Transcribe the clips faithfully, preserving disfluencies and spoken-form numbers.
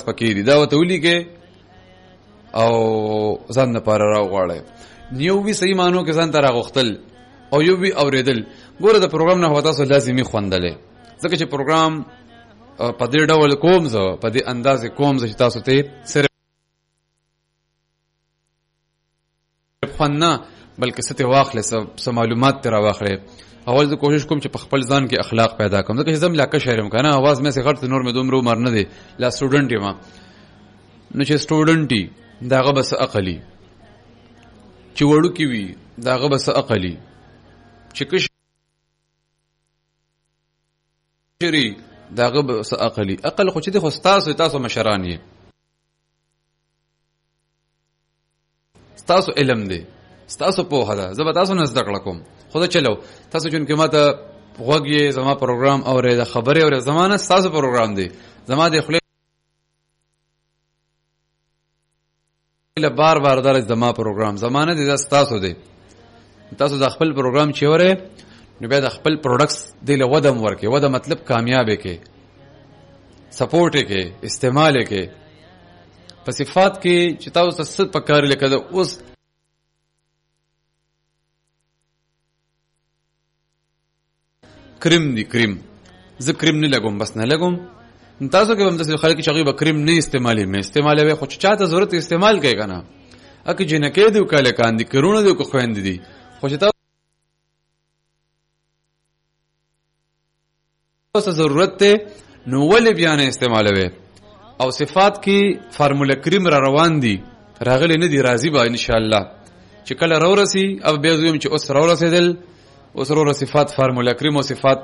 پکې دي دا ورته ولیکئ او ځان دپاره راوغواړئ. یو وي صحیح معنو کې ځان ته راغوښتل او یو وي اورېدل. ګوره د پروګرام نه خو تاسو لازمي خوندلی ځکه چې پروګرام په دې ډول کوم زه په دې اندازې کوم زه چې تاسو ته صرف خوند نه بلکې څه ترې واخلې څه معلومات ترې راواخلې. اول زه کوشش کوم چې په خپل ځان کې اخلاق پیدا کړم ځکه چې زه هم لا کشر یم که نه اواز مې سې غټ دی نور مې دومره عمر نه دی لا سټوډنټ یم نو چې سټوډنټ وي د هغه به څه عقل وي چې وړوکي وي د هغه به څه عقل وي چې کشر وي د هغه به څه عقل وي. عقل خو چې دی خو ستاسو تاسو مشران یې ستاسو علم دی ستاسو پوهه ده زه به تاسو نه زده کړه کوم خو زه چلو تاسو چونکې ما ته غوږ یې زما پروګرام اورئ د خبرې اورئ زما نه ستاسو پروګرام دی زما د خولې بار بار دا زما پروګرام زما نه دی دا ستاسو دی. تاسو د خپل پروګرام چې اورئ نو بیا د خپل پروډکټس دی له وده ورکړئ وده مطلب کامیاب یې کړئ سپورټ یې کړئ استعمال یې کړئ په صفات کې چې تاسو ته څه پکار لکه د اوس کریم دی کریم زه کریم نه لګوم بس نه لګوم تاسو کې هم داسې خلک چې هغوی به کریم نه استعمالوي مې استعمالوي خو چې چاته ضرورت استعمال کوي که نه اکه جنکۍ دي که هلکان دي که وروڼه دي که خویندې دي خو چې تاسو ضرورت دی نو ولې بیا نه استعمالوي. او صفات کې فارموله کریم را روان دي راغلی نه دي راځي به انشاءالله چې کله راورسي او بیا زویم چې اوس راورسېدل اوس وروره صفات فارموله کریم او صفات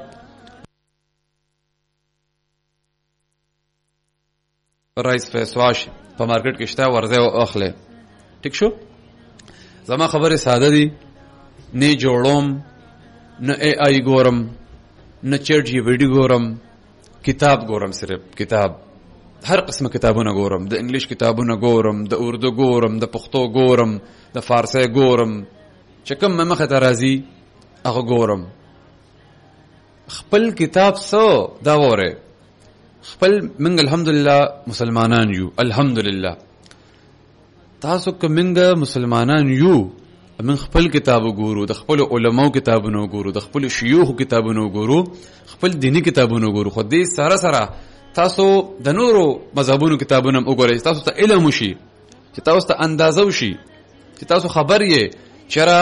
رایس فیس واش په مارکیټ کې شته ورځئ او اخلئ. ټیک شو زما خبرې ساده دي نه جوړوم نه ای آی ګورم نه چیټ جی پی ټي ګورم کتاب ګورم صرف کتاب هر قسمه کتابونه ګورم د انګلیش کتابونه ګورم د اردو ګورم د پښتو ګورم د فارسی ګورم چې کوم مې مخې ته راځي هغه ګورم. خپل کتاب څه دا وره خپل منګ الحمدلله مسلمانان یو الحمدلله تاسو که منګ مسلمانان یو من خپل کتاب ګورو د خپل علماو کتابونه ګورو د خپل شيوخ کتابونه ګورو خپل دینی کتابونه ګورو خو دې سره سره تاسو د نورو مذهبونو کتابونه وګورئ تاسو ته علم وشي چې تاسو ته اندازه وشي چې تاسو خبر یې چېرې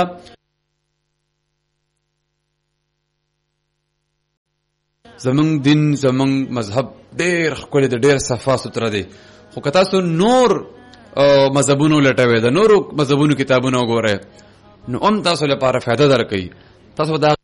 زمونږ دین زمونږ مذهب ډېر ښکلی دی ډېر صفا سوتره دی خو که تاسو نور مذهبونه ولټوئ د نورو مذهبونو کتابونه وګورئ نو هم تاسو لپاره فایده درکوي تاسو دا